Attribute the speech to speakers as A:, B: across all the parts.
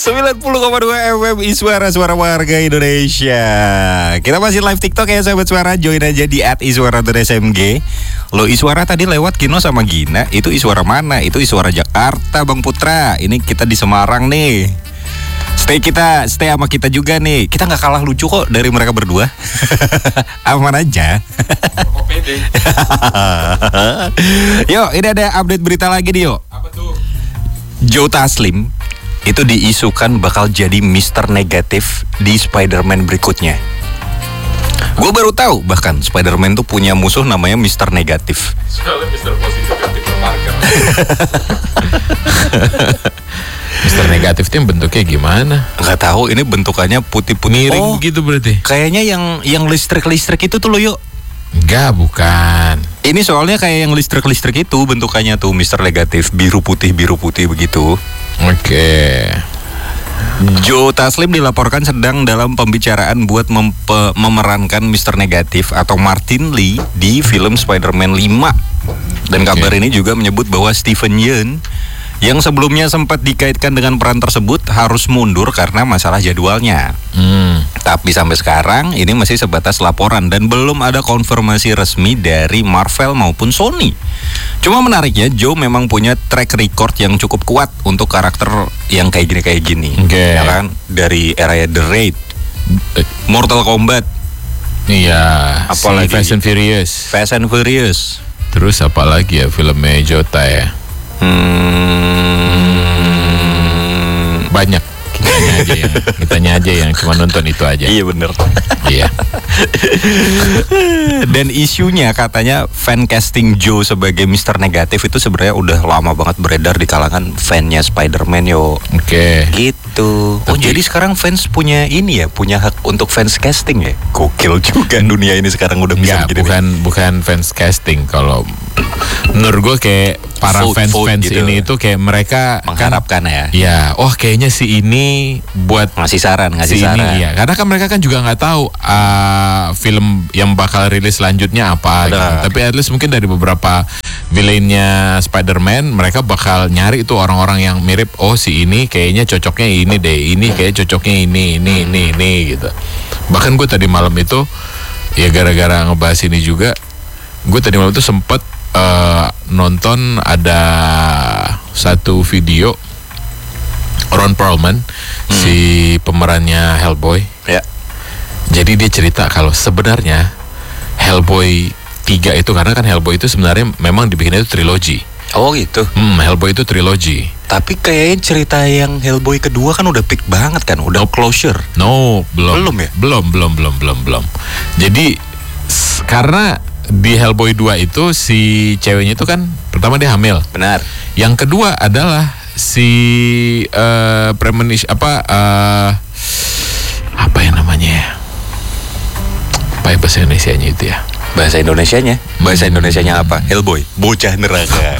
A: 90,2 FM Suara warga Indonesia. Kita masih live TikTok ya sahabat suara. Join aja di @iswara.smg. Lo Iswara tadi lewat Kino sama Gina. Itu Iswara mana? Itu Iswara Jakarta Bang Putra. Ini kita di Semarang nih. Stay sama kita juga nih. Kita gak kalah lucu kok dari mereka berdua. Aman aja. Yuk, ini ada update berita lagi nih yuk.
B: Apa tuh?
A: Joe Taslim itu diisukan bakal jadi Mr. Negatif di Spider-Man berikutnya. Gue baru tahu bahkan Spider-Man tuh punya musuh namanya Mr. Negatif.
B: Soalnya Mr. Positif yang Peter Parker.
C: Mr. Negatif itu bentuknya gimana?
A: Gak tahu, ini bentukannya putih-putih.
C: Miring gitu berarti?
A: Kayaknya yang listrik itu tuh lo yuk.
C: Enggak, bukan.
A: Ini soalnya kayak yang listrik itu bentukannya tuh Mr. Negatif, biru putih begitu.
C: Oke.
A: Joe Taslim dilaporkan sedang dalam pembicaraan buat memerankan Mr. Negatif atau Martin Lee di film Spider-Man 5. Dan kabar ini juga menyebut bahwa Steven Yeun yang sebelumnya sempat dikaitkan dengan peran tersebut harus mundur karena masalah jadwalnya. Tapi sampai sekarang ini masih sebatas laporan dan belum ada konfirmasi resmi dari Marvel maupun Sony. Cuma menariknya Joe memang punya track record yang cukup kuat untuk karakter yang kayak gini. Ya kan? Dari era The Raid, Mortal Kombat.
C: Iya.
A: Apalagi
C: Fast and Furious. Terus apa lagi ya filmnya Jota ya? Banyak. Kitanya aja yang cuma nonton itu aja.
A: Iya bener.
C: Iya.
A: Dan isunya katanya fan casting Joe sebagai Mr. Negatif itu sebenarnya udah lama banget beredar di kalangan fannya Spider-Man yo.
C: Oke.
A: Gitu. Oh jadi sekarang fans punya ini ya, punya hak untuk fans casting ya. Gokil juga dunia ini sekarang udah bisa
C: begini. Bukan fans casting. Kalau menurut gue kayak para fans gitu. Ini itu kayak mereka
A: mengharapkan
C: kan, ya. Oh kayaknya si ini buat
A: ngasih saran.
C: Ini, ya. Karena kan mereka kan juga nggak tahu film yang bakal rilis selanjutnya apa. Gitu. Tapi at least mungkin dari beberapa villainnya Spider-Man mereka bakal nyari itu orang-orang yang mirip. Oh si ini kayaknya cocoknya ini deh. Ini kayak cocoknya ini gitu. Bahkan gue tadi malam itu ya gara-gara ngebahas ini juga, gue tadi malam itu sempet nonton ada satu video Ron Perlman, si pemerannya Hellboy. Ya. Jadi dia cerita kalau sebenarnya Hellboy 3 itu, karena kan Hellboy itu sebenarnya memang dibikin itu trilogi.
A: Oh gitu.
C: Hellboy itu trilogi.
A: Tapi kayaknya cerita yang Hellboy kedua kan udah peak banget kan, udah closure.
C: No, belum ya? Belum. Jadi karena di Hellboy 2 itu si ceweknya itu kan pertama dia hamil.
A: Benar.
C: Yang kedua adalah si premonition apa ya namanya ya? Apa ya bahasa Indonesianya itu ya?
A: Bahasa Indonesianya apa? Hellboy, bocah neraka.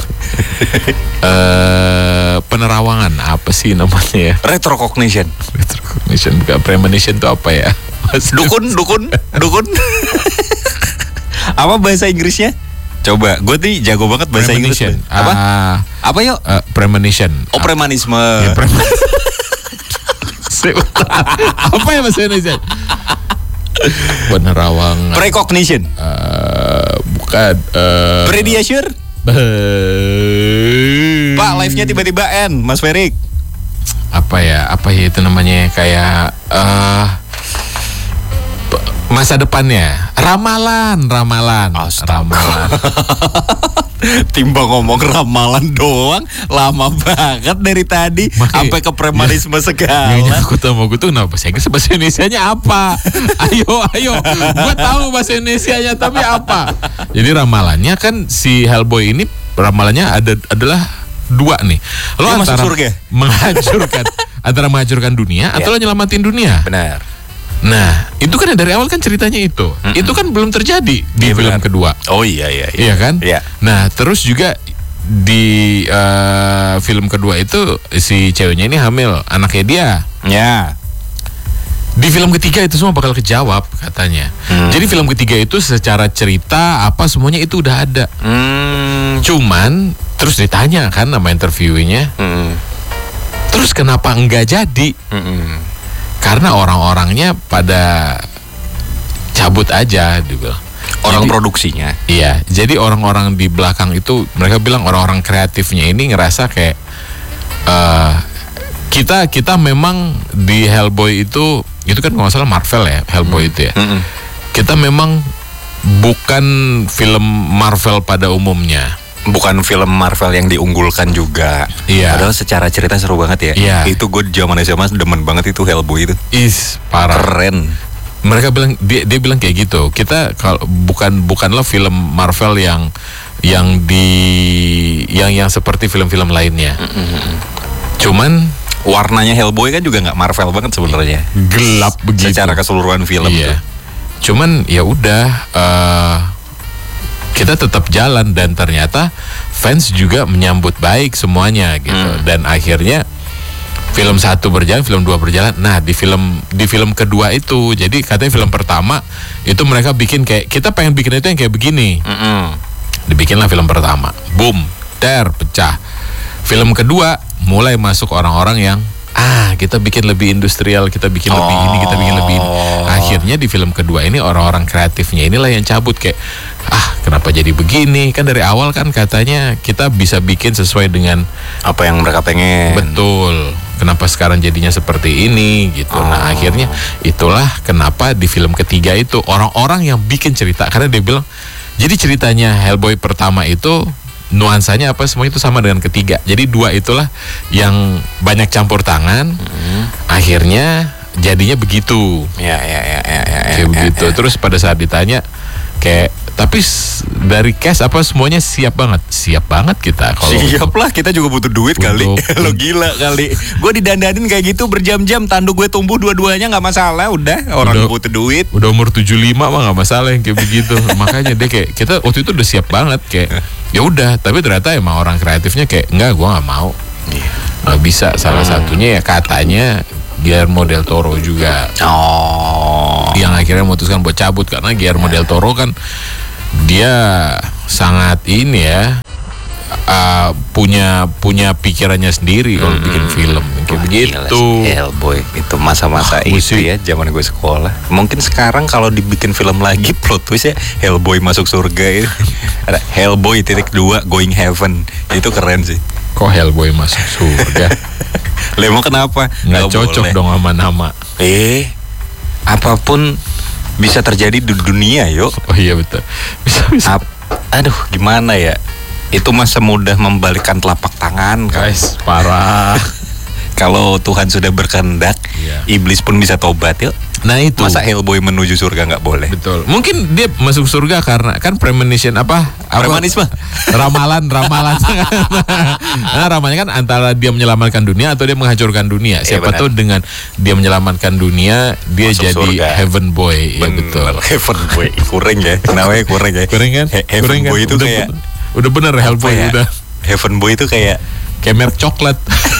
C: Penerawangan apa sih namanya ya?
A: Retrocognition
C: bukan premonition itu apa ya?
A: Dukun. Apa bahasa Inggrisnya? Coba, gue nih jago banget bahasa Inggris. Apa yuk?
C: Premonition.
A: Oh, premanisme.
C: Ya, apa ya bahasa Indonesia? Penerawangan.
A: Precognition.
C: Bukan.
A: Prediasure. Pak, live-nya tiba-tiba end, Mas Ferik.
C: Apa ya itu namanya, kayak masa depannya, ramalan.
A: Timbang ngomong ramalan doang, lama banget dari tadi sampai ke premanisme segala.
C: Aku tahu gue tuh kenapa bahasa Indonesianya apa? Ayo, gue tahu bahasa Indonesianya tapi apa? Jadi ramalannya kan si Hellboy ini ramalannya adalah dua nih. Lo antara menghancurkan dunia atau lo nyelamatin dunia.
A: Benar.
C: Nah, itu kan dari awal kan ceritanya itu. Itu kan belum terjadi di film kedua.
A: Oh iya.
C: Iya kan?
A: Iya.
C: Nah, terus juga di film kedua itu si ceweknya ini hamil, anaknya dia.
A: Ya.
C: Di film ketiga itu semua bakal kejawab katanya. Jadi film ketiga itu secara cerita apa semuanya itu udah ada. Cuman terus ditanya kan sama interviewnya. Terus kenapa enggak jadi? Karena orang-orangnya pada cabut aja gitu.
A: Orang produksinya.
C: Iya, jadi orang-orang di belakang itu mereka bilang orang-orang kreatifnya ini ngerasa kayak kita memang di Hellboy itu kan kalau nggak salah Marvel ya, Hellboy itu ya. Kita memang bukan film Marvel pada umumnya.
A: Bukan film Marvel yang diunggulkan juga.
C: Iya.
A: Padahal secara cerita seru banget ya.
C: Iya.
A: Itu gue zaman SMA demen banget itu Hellboy itu.
C: Parah.
A: Keren.
C: Mereka bilang dia bilang kayak gitu. Kita kalau bukanlah film Marvel yang seperti film-film lainnya. Cuman
A: warnanya Hellboy kan juga nggak Marvel banget sebenarnya.
C: Gelap begitu.
A: Secara keseluruhan film.
C: Iya.
A: Tuh.
C: Cuman ya udah kita tetap jalan dan ternyata fans juga menyambut baik semuanya gitu. Dan akhirnya film 1 berjalan, film 2 berjalan. Nah, di film kedua itu, jadi katanya film pertama itu mereka bikin kayak kita pengen bikin itu yang kayak begini. Dibikinlah film pertama. Boom, pecah. Film kedua mulai masuk orang-orang yang kita bikin lebih industrial, kita bikin lebih ini, kita bikin lebih ini. Akhirnya di film kedua ini orang-orang kreatifnya inilah yang cabut kayak kenapa jadi begini? Kan dari awal kan katanya kita bisa bikin sesuai dengan
A: apa yang mereka pengen.
C: Betul. Kenapa sekarang jadinya seperti ini gitu. Nah, akhirnya itulah kenapa di film ketiga itu orang-orang yang bikin cerita, karena dia bilang jadi ceritanya Hellboy pertama itu nuansanya apa semua itu sama dengan ketiga. Jadi 2 itulah yang banyak campur tangan. Akhirnya jadinya begitu. Kayak begitu. Terus pada saat ditanya kayak tapi dari cash apa semuanya siap banget kita.
A: Siap lah, kita juga butuh duit kali. Lo gila kali. Gue didandanin kayak gitu berjam-jam, tanduk gue tumbuh dua-duanya nggak masalah. Udah butuh duit.
C: Udah umur 75 mah nggak masalah yang kayak begitu. Makanya dia kayak kita waktu itu udah siap banget kayak ya udah. Tapi ternyata emang orang kreatifnya kayak enggak, gue nggak mau. Nggak bisa. Salah satunya ya katanya Guillermo del Toro juga. Yang akhirnya memutuskan buat cabut karena Guillermo del Toro kan dia sangat ini ya punya pikirannya sendiri kalau bikin film kayak begitu.
A: Hellboy itu masa-masa itu ya zaman gue sekolah. Mungkin sekarang kalau dibikin film lagi plot twist ya Hellboy masuk surga itu. Ada Hellboy .2 Going Heaven. Itu keren sih.
C: Kok Hellboy masuk surga?
A: Emang kenapa?
C: Nggak cocok dong sama nama.
A: Apapun bisa terjadi di dunia, yuk.
C: Oh iya betul. Bisa.
A: Aduh, gimana ya? Itu mah semudah membalikkan telapak tangan,
C: guys. Parah.
A: Kalau Tuhan sudah berkehendak, iblis pun bisa tobat, yuk.
C: Nah itu.
A: Masa Hellboy menuju surga nggak boleh?
C: Betul. Mungkin dia masuk surga karena kan premonition
A: premanisme.
C: Ramalan. Nah, ramalannya kan antara dia menyelamatkan dunia atau dia menghancurkan dunia. Siapa tahu dengan dia menyelamatkan dunia dia masuk jadi surga. Heaven boy. Ya betul.
A: Heaven boy. Kurang ya. Namanya kurang ya.
C: Kurang kan?
A: Heaven boy itu kayak
C: udah bener Hellboy ya? Udah.
A: Heaven boy itu kayak
C: merek coklat.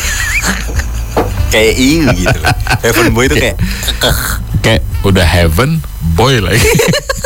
A: Kayak gitu. Heaven boy itu kayak
C: udah heaven boy lagi.